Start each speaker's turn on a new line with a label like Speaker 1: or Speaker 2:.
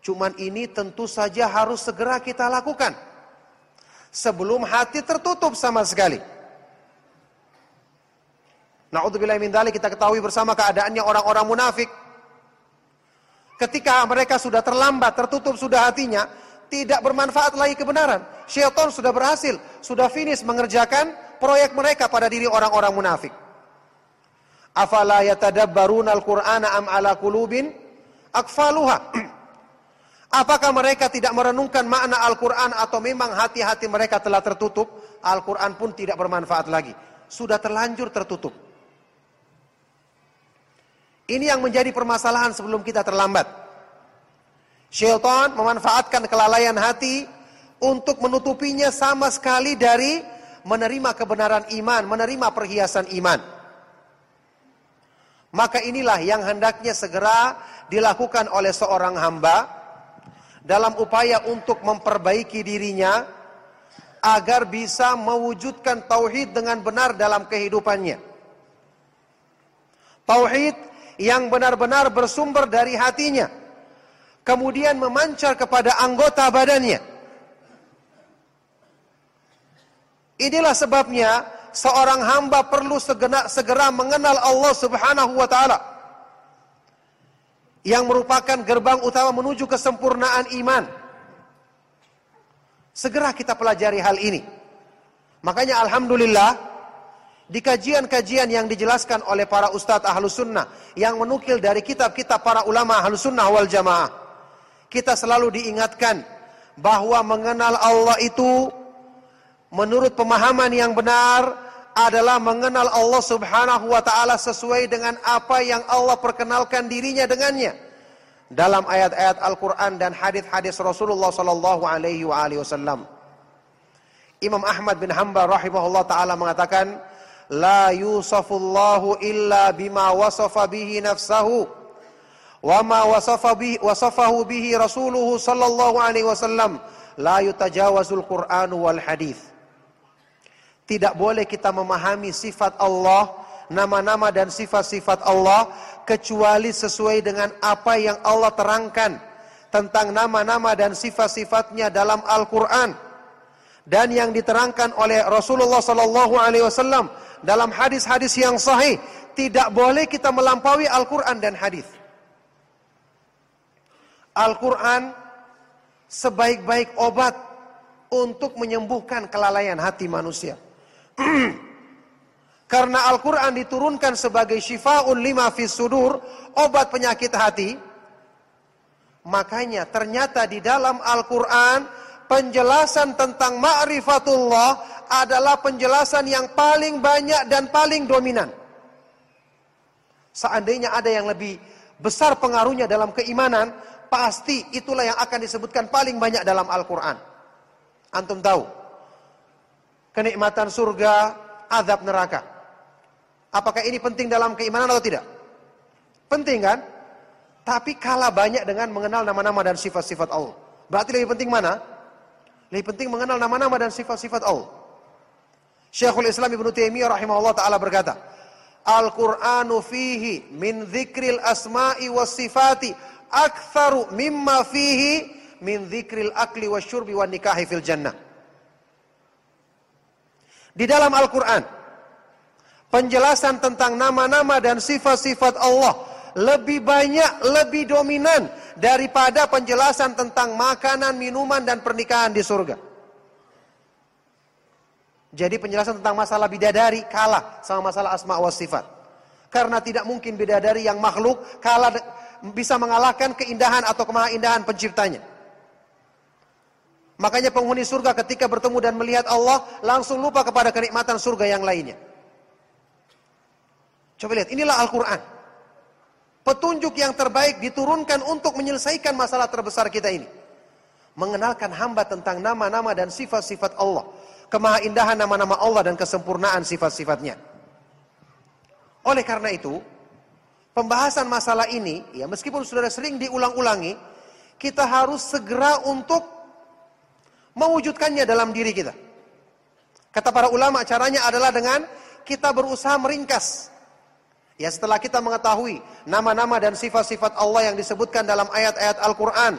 Speaker 1: Cuman ini tentu saja harus segera kita lakukan sebelum hati tertutup sama sekali. Na'udzubillah min dzalik, kita ketahui bersama keadaannya orang-orang munafik. Ketika mereka sudah terlambat, tertutup sudah hatinya, tidak bermanfaat lagi kebenaran. Syaitan sudah berhasil, sudah finish mengerjakan proyek mereka pada diri orang-orang munafik. Afala yatadabbaruna al-Qur'ana am ala qulubin aqfaluha. Apakah mereka tidak merenungkan makna Al-Quran atau memang hati-hati mereka telah tertutup? Al-Quran pun tidak bermanfaat lagi. Sudah terlanjur tertutup. Ini yang menjadi permasalahan sebelum kita terlambat. Syaitan memanfaatkan kelalaian hati untuk menutupinya sama sekali dari menerima kebenaran iman, menerima perhiasan iman. Maka inilah yang hendaknya segera dilakukan oleh seorang hamba dalam upaya untuk memperbaiki dirinya agar bisa mewujudkan tauhid dengan benar dalam kehidupannya. Tauhid yang benar-benar bersumber dari hatinya, kemudian memancar kepada anggota badannya. Inilah sebabnya seorang hamba perlu segera mengenal Allah Subhanahu wa Ta'ala, yang merupakan gerbang utama menuju kesempurnaan iman. Segera kita pelajari hal ini. Makanya alhamdulillah, di kajian-kajian yang dijelaskan oleh para ustadz Ahlus Sunnah, yang menukil dari kitab-kitab para ulama Ahlus Sunnah wal Jamaah, kita selalu diingatkan bahwa mengenal Allah itu menurut pemahaman yang benar adalah mengenal Allah Subhanahu wa Ta'ala sesuai dengan apa yang Allah perkenalkan dirinya dengannya dalam ayat-ayat Al-Quran dan hadis-hadis Rasulullah sallallahu alaihi wasallam. Imam Ahmad bin Hanbal rahimahullah ta'ala mengatakan, la yusafullahu illa bima wasafa bihi nafsahu wa ma wasafahu bihi rasuluhu sallallahu alaihi wasallam la yutajawazul Qur'anu wal hadith. Tidak boleh kita memahami sifat Allah, nama-nama dan sifat-sifat Allah, kecuali sesuai dengan apa yang Allah terangkan tentang nama-nama dan sifat-sifatnya dalam Al-Quran, dan yang diterangkan oleh Rasulullah sallallahu alaihi wasallam dalam hadis-hadis yang sahih. Tidak boleh kita melampaui Al-Quran dan hadis. Al-Quran sebaik-baik obat untuk menyembuhkan kelalaian hati manusia. Karena Al-Quran diturunkan sebagai syifa'un lima fis sudur, obat penyakit hati. Makanya ternyata di dalam Al-Quran penjelasan tentang ma'rifatullah adalah penjelasan yang paling banyak dan paling dominan. Seandainya ada yang lebih besar pengaruhnya dalam keimanan, pasti itulah yang akan disebutkan paling banyak dalam Al-Quran. Antum tahu kenikmatan surga, azab neraka. Apakah ini penting dalam keimanan atau tidak? Penting kan? Tapi kalah banyak dengan mengenal nama-nama dan sifat-sifat Allah. Berarti lebih penting mana? Lebih penting mengenal nama-nama dan sifat-sifat Allah. Syekhul Islam Ibnu Taimiyah rahimahullah ta'ala berkata, Al-Qur'anu fihi min dzikril asma'i was sifati aktsaru mimma fihi min dzikril akli wasyurbi wan nikahi fil jannah. Di dalam Al-Quran, penjelasan tentang nama-nama dan sifat-sifat Allah lebih banyak, lebih dominan daripada penjelasan tentang makanan, minuman, dan pernikahan di surga. Jadi penjelasan tentang masalah bidadari kalah sama masalah asma wa sifat. Karena tidak mungkin bidadari yang makhluk bisa mengalahkan keindahan atau kemahaindahan penciptanya. Makanya penghuni surga ketika bertemu dan melihat Allah langsung lupa kepada kenikmatan surga yang lainnya. Coba lihat, inilah Al-Quran. Petunjuk yang terbaik diturunkan untuk menyelesaikan masalah terbesar kita ini. Mengenalkan hamba tentang nama-nama dan sifat-sifat Allah. Kemahaindahan nama-nama Allah dan kesempurnaan sifat-sifatnya. Oleh karena itu, pembahasan masalah ini, ya meskipun sudah sering diulang-ulangi, kita harus segera untuk mewujudkannya dalam diri kita. Kata para ulama, caranya adalah dengan kita berusaha meringkas. Ya, setelah kita mengetahui nama-nama dan sifat-sifat Allah yang disebutkan dalam ayat-ayat Al-Quran,